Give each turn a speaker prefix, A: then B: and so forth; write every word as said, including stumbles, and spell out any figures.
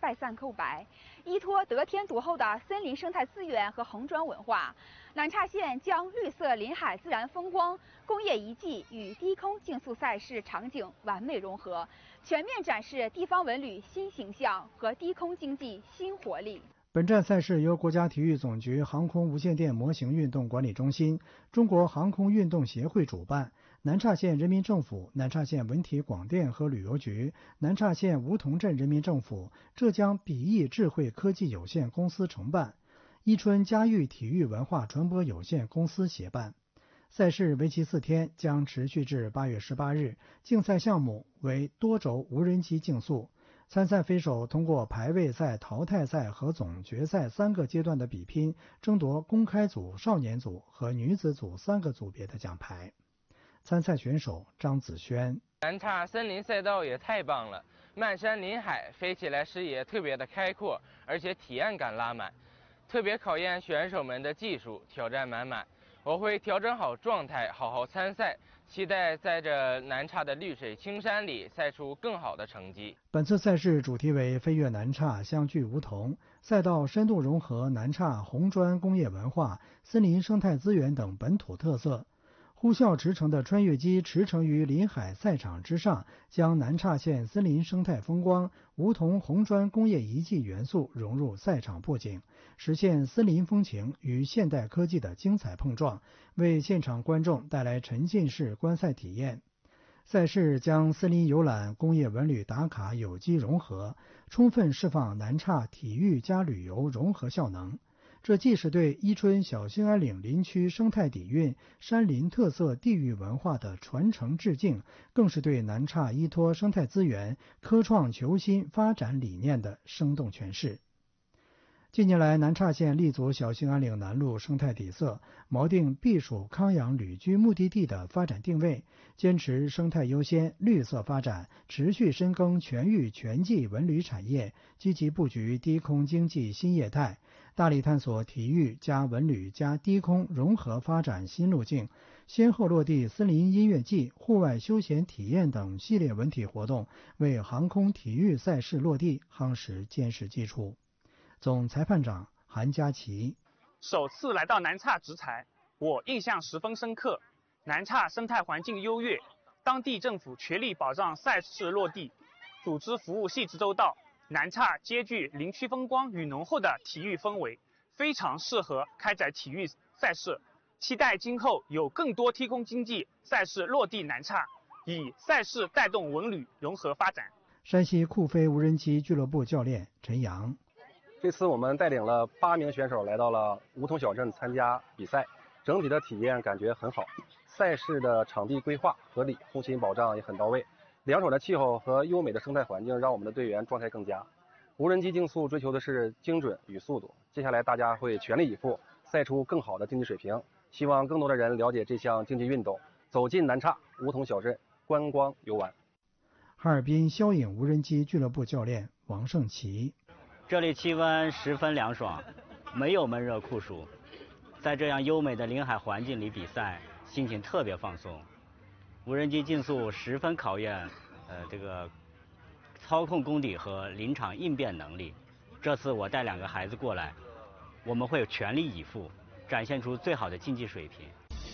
A: 败散空白。依托得天独厚的森林生态资源和红砖文化，南岔县将绿色林海自然风光、工业遗迹与低空竞速赛事场景完美融合，全面展示地方文旅新形象和低空经济新活力。
B: 本站赛事由国家体育总局航空无线电模型运动管理中心、中国航空运动协会主办，南岔县人民政府、南岔县文体广电和旅游局、南岔县梧桐镇人民政府、浙江比翼智慧科技有限公司承办，伊春嘉裕体育文化传播有限公司协办。赛事为期四天，将持续至八月十八日。竞赛项目为多轴无人机竞速。参赛飞手通过排位赛、淘汰赛和总决赛三个阶段的比拼，争夺公开组、少年组和女子组三个组别的奖牌。参赛选手张子轩：
C: 南岔森林赛道也太棒了，漫山林海，飞起来视野特别的开阔，而且体验感拉满，特别考验选手们的技术，挑战满满。我会调整好状态，好好参赛，期待在这南岔的绿水青山里赛出更好的成绩。
B: 本次赛事主题为飞跃南岔，相聚梧桐，赛道深度融合南岔红砖工业文化、森林生态资源等本土特色。呼啸驰骋的穿越机驰骋于林海赛场之上，将南岔县森林生态风光、梧桐红砖工业遗迹元素融入赛场布景，实现森林风情与现代科技的精彩碰撞，为现场观众带来沉浸式观赛体验。赛事将森林游览、工业文旅打卡有机融合，充分释放南岔体育加旅游融合效能。这既是对伊春小兴安岭林区生态底蕴、山林特色地域文化的传承致敬，更是对南岔依托生态资源、科创求新发展理念的生动诠释。近年来，南岔县立足小兴安岭南麓生态底色，锚定避暑康养旅居目的地的发展定位，坚持生态优先、绿色发展，持续深耕全域全季文旅产业，积极布局低空经济新业态，大力探索体育加文旅加低空融合发展新路径，先后落地森林音乐季、户外休闲体验等系列文体活动，为航空体育赛事落地夯实坚实基础。总裁判长韩佳琪：
D: 首次来到南岔执裁，我印象十分深刻。南岔生态环境优越，当地政府全力保障赛事落地，组织服务细致周到。南岔兼具林区风光与浓厚的体育氛围，非常适合开展体育赛事。期待今后有更多低空经济赛事落地南岔，以赛事带动文旅融合发展。
B: 山西酷飞无人机俱乐部教练陈阳：
E: 这次我们带领了八名选手来到了梧桐小镇参加比赛，整体的体验感觉很好。赛事的场地规划合理，后勤保障也很到位。凉爽的气候和优美的生态环境让我们的队员状态更佳。无人机竞速追求的是精准与速度，接下来大家会全力以赴，赛出更好的竞技水平。希望更多的人了解这项竞技运动，走进南岔梧桐小镇观光游玩。
B: 哈尔滨霄影无人机俱乐部教练王胜奇：
F: 这里气温十分凉爽，没有闷热酷暑，在这样优美的临海环境里比赛，心情特别放松。无人机竞速十分考验呃这个操控功底和临场应变能力。这次我带两个孩子过来，我们会全力以赴，展现出最好的竞技水平。